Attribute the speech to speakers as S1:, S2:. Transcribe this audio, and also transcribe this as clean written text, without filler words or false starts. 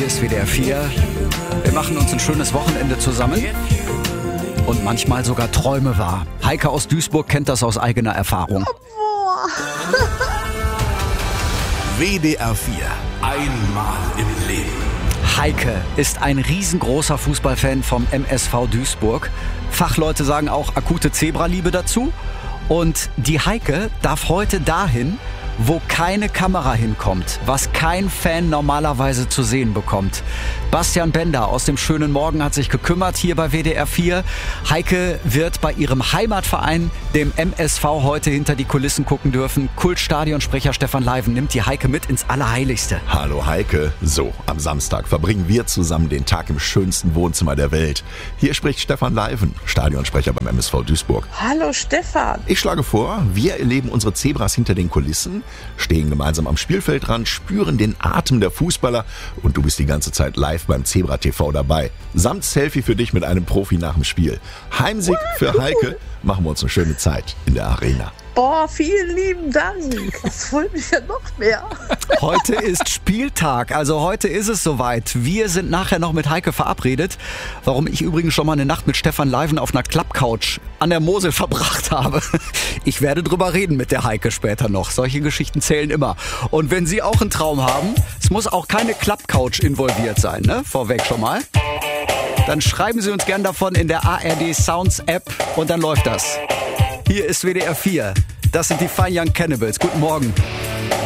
S1: Hier ist WDR 4. Wir machen uns ein schönes Wochenende zusammen und manchmal sogar Träume wahr. Heike aus Duisburg kennt das aus eigener Erfahrung.
S2: WDR 4. Einmal im Leben.
S1: Heike ist ein riesengroßer Fußballfan vom MSV Duisburg. Fachleute sagen auch akute Zebraliebe dazu. Und die Heike darf heute dahin, wo keine Kamera hinkommt, was kein Fan normalerweise zu sehen bekommt. Bastian Bender aus dem schönen Morgen hat sich gekümmert hier bei WDR 4. Heike wird bei ihrem Heimatverein, dem MSV, heute hinter die Kulissen gucken dürfen. Kultstadionsprecher Stefan Leiven nimmt die Heike mit ins Allerheiligste.
S2: Hallo Heike. So, am Samstag verbringen wir zusammen den Tag im schönsten Wohnzimmer der Welt. Hier spricht Stefan Leiven, Stadionsprecher beim MSV Duisburg.
S3: Hallo Stefan.
S2: Ich schlage vor, wir erleben unsere Zebras hinter den Kulissen, stehen gemeinsam am Spielfeldrand, spüren den Atem der Fußballer und du bist die ganze Zeit live beim Zebra TV dabei. Samt Selfie für dich mit einem Profi nach dem Spiel. Heimsieg für Heike, machen wir uns eine schöne Zeit in der Arena.
S3: Boah, vielen lieben Dank. Das freut mich ja noch mehr.
S1: Heute ist Spieltag, also heute ist es soweit. Wir sind nachher noch mit Heike verabredet, warum ich übrigens schon mal eine Nacht mit Stefan Leiven auf einer Klappcouch an der Mosel verbracht habe. Ich werde drüber reden mit der Heike später noch. Solche Geschichten zählen immer. Und wenn Sie auch einen Traum haben, es muss auch keine Klappcouch involviert sein, ne? Vorweg schon mal. Dann schreiben Sie uns gern davon in der ARD Sounds App und dann läuft das. Hier ist WDR 4. Das sind die Fine Young Cannibals. Guten Morgen.